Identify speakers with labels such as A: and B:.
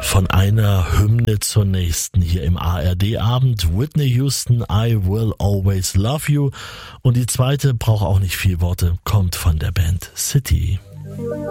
A: Von einer Hymne zur nächsten hier im ARD-Abend. Whitney Houston, I Will Always Love You. Und die zweite braucht auch nicht viel Worte, kommt von der Band City.